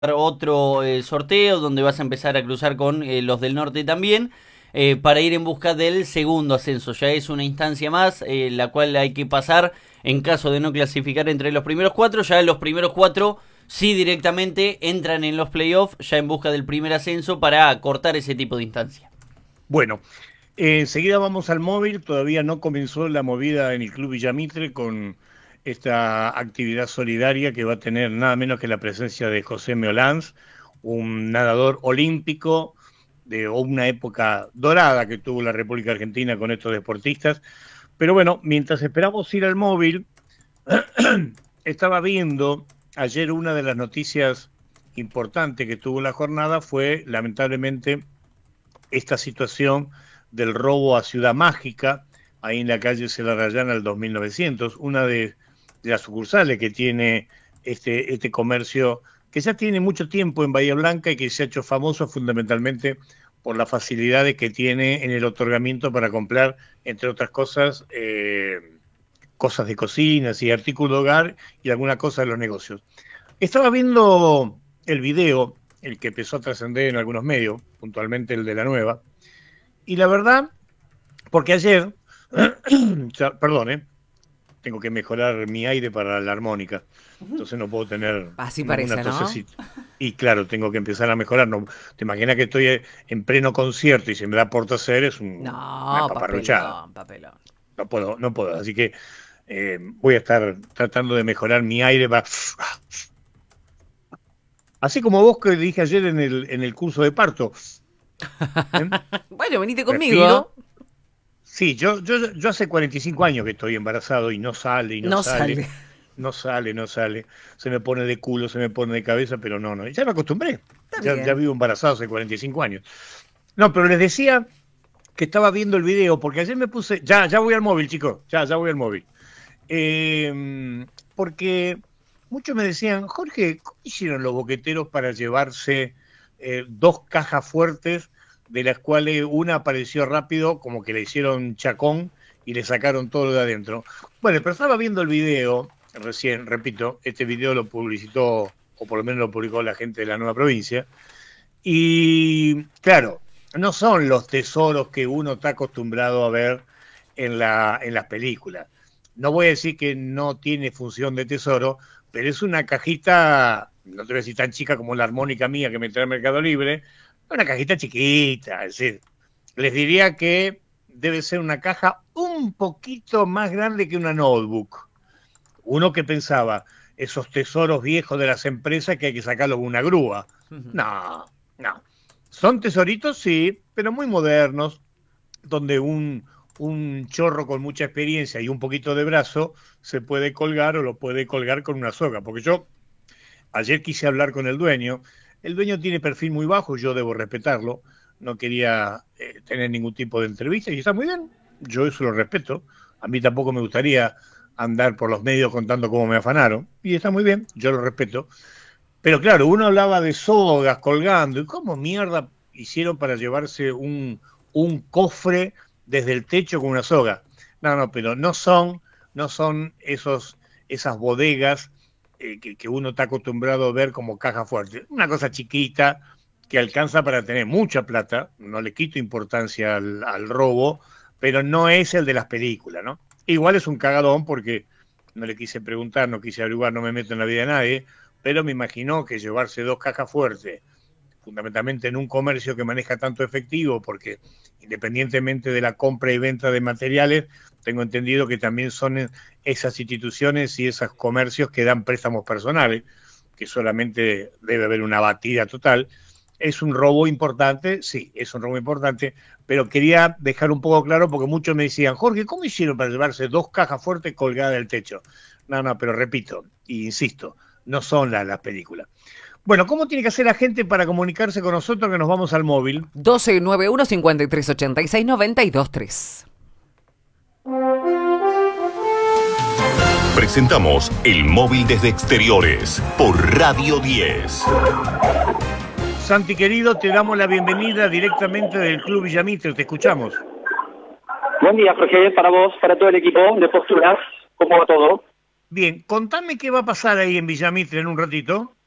otro sorteo donde vas a empezar a cruzar con los del norte también para ir en busca del segundo ascenso. Ya es una instancia más la cual hay que pasar en caso de no clasificar entre los primeros cuatro. Ya los primeros cuatro sí directamente entran en los playoffs ya en busca del primer ascenso para cortar ese tipo de instancia. Bueno, enseguida vamos al móvil, todavía no comenzó la movida en el Club Villamitre con esta actividad solidaria que va a tener nada menos que la presencia de José Meolans, un nadador olímpico de una época dorada que tuvo la República Argentina con estos deportistas. Pero bueno, mientras esperamos ir al móvil, estaba viendo ayer una de las noticias importantes que tuvo la jornada fue lamentablemente esta situación del robo a Ciudad Mágica, ahí en la calle Celarrayana al 2900, una de las sucursales que tiene este comercio que ya tiene mucho tiempo en Bahía Blanca y que se ha hecho famoso fundamentalmente por las facilidades que tiene en el otorgamiento para comprar, entre otras cosas, cosas de cocinas y artículos de hogar y alguna cosa de los negocios. Estaba viendo el video, el que empezó a trascender en algunos medios, puntualmente el de La Nueva, y la verdad, porque ayer, perdón, tengo que mejorar mi aire para la armónica, entonces no puedo tener Así una parece, ¿no? tosecita. Y claro, tengo que empezar a mejorar. No, te imaginas que estoy en pleno concierto y se me da por toser, es una No, paparruchada. papelón, papelón. No puedo. Así que voy a estar tratando de mejorar mi aire para... Así como vos que dije ayer en el curso de parto. ¿eh? Bueno, venite conmigo. Respiro. Sí, yo hace 45 años que estoy embarazado y no sale, y no No sale, sale. no sale. Se me pone de culo, se me pone de cabeza, pero no. Ya me acostumbré. Está Ya bien. vivo embarazado hace 45 años. No, pero les decía que estaba viendo el video, porque ayer me puse. Ya voy al móvil, chicos. Ya voy al móvil. Porque muchos me decían, Jorge, ¿cómo hicieron los boqueteros para llevarse dos cajas fuertes, de las cuales una apareció rápido, como que le hicieron chacón y le sacaron todo lo de adentro? Bueno, pero estaba viendo el video, recién, repito, este video lo publicitó, o por lo menos lo publicó la gente de la nueva provincia, y claro, no son los tesoros que uno está acostumbrado a ver en las películas. No voy a decir que no tiene función de tesoro, pero es una cajita, no te voy a decir tan chica como la armónica mía que me trae Mercado Libre, una cajita chiquita, es decir, les diría que debe ser una caja un poquito más grande que una notebook. Uno que pensaba, esos tesoros viejos de las empresas que hay que sacarlos con una grúa. No, no. Son tesoritos, sí, pero muy modernos, donde un chorro con mucha experiencia y un poquito de brazo se puede colgar o lo puede colgar con una soga. Porque yo ayer quise hablar con el dueño tiene perfil muy bajo, yo debo respetarlo, no quería tener ningún tipo de entrevista y está muy bien, yo eso lo respeto, a mí tampoco me gustaría andar por los medios contando cómo me afanaron y está muy bien, yo lo respeto, pero claro, uno hablaba de sogas colgando y cómo mierda hicieron para llevarse un cofre desde el techo con una soga. No, pero no son esas bodegas que uno está acostumbrado a ver como caja fuerte. Una cosa chiquita que alcanza para tener mucha plata, no le quito importancia al robo, pero no es el de las películas, ¿no? Igual es un cagadón porque no le quise preguntar, no quise averiguar, no me meto en la vida de nadie, pero me imaginó que llevarse dos cajas fuertes, fundamentalmente en un comercio que maneja tanto efectivo, porque independientemente de la compra y venta de materiales, tengo entendido que también son esas instituciones y esos comercios que dan préstamos personales, que solamente debe haber una batida total. ¿Es un robo importante? Sí, es un robo importante, pero quería dejar un poco claro porque muchos me decían, Jorge, ¿cómo hicieron para llevarse dos cajas fuertes colgadas del techo? No, pero repito, e insisto, no son las películas. Bueno, ¿cómo tiene que hacer la gente para comunicarse con nosotros que nos vamos al móvil? 1291-5386-923. Presentamos El Móvil desde Exteriores por Radio 10. Santi querido, te damos la bienvenida directamente del Club Villamitre, te escuchamos. Buen día, Jorge, para vos, para todo el equipo de Posturas. ¿Cómo va todo? Bien, contame qué va a pasar ahí en Villamitre en un ratito.